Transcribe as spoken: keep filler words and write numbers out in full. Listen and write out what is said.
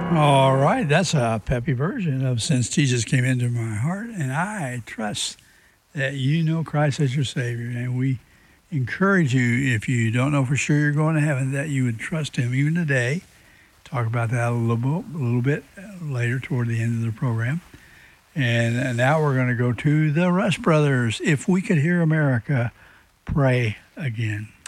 All right, that's a peppy version of Since Jesus Came Into My Heart, and I trust that you know Christ as your Savior, and we encourage you, if you don't know for sure you're going to heaven, that you would trust Him even today. Talk about that a little bit, a little bit later toward the end of the program. And now we're going to go to the Rush Brothers, If We Could Hear America Pray Again.